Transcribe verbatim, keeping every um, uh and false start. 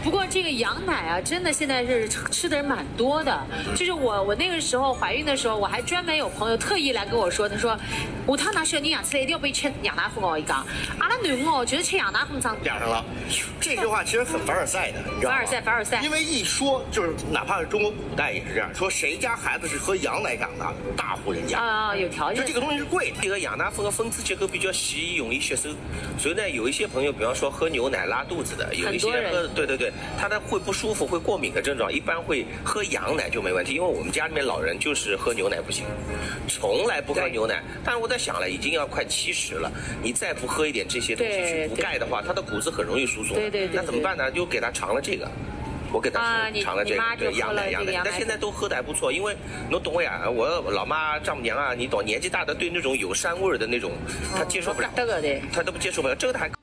不过这个羊奶啊，真的现在是吃的人蛮多的。就是我我那个时候怀孕的时候，我还专门有朋友特意来跟我说，他说下趟拿小人养出来一定要被吃羊奶粉哦。一讲，阿拉囡哦，就是吃羊奶粉长俩上了。这句话其实很凡尔赛的，你知道吗？ 凡尔赛，凡尔赛。 因为一说就是，哪怕是中国古代也是这样，说谁家孩子是喝羊奶长的，大户人家啊，有条件。 就这个东西是贵的。 这个羊奶粉的分子结构比较细，容易吸收，所以呢，有一些朋友，比方说喝牛奶拉肚子的，有一些喝，对对对，他的会不舒服、会过敏的症状，一般会喝羊奶就没问题。因为我们家里面老人就是喝牛奶不行，从来不喝牛奶。但是我在想了，已经要快七十了，你再不喝一点这些东西去补钙的话，他的骨子很容易疏松。 对对对。 那怎么办呢？就给他尝了这个。我给他尝了这个，对羊奶羊奶，但现在都喝的还不错，因为侬懂我呀，我老妈丈母娘啊，你懂，年纪大的对那种有膻味的那种，她接受不了，她都不接受不了，这个还。